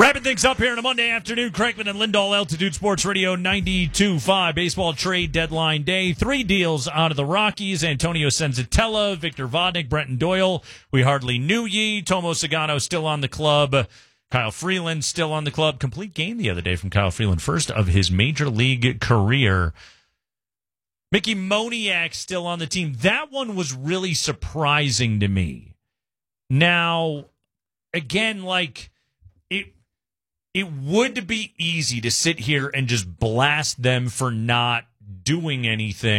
Wrapping things up here on a Monday afternoon, Crankman and Lindahl, Altitude Sports Radio 92.5. Baseball trade deadline day. 3 deals out of the Rockies. Antonio Senzatella, Victor Vodnik, Brenton Doyle. We hardly knew ye. Tomo Sagano still on the club. Kyle Freeland still on the club. Complete game the other day from Kyle Freeland. First of his major league career. Mickey Moniak still on the team. That one was really surprising to me. Now, again, it would be easy to sit here and just blast them for not doing anything.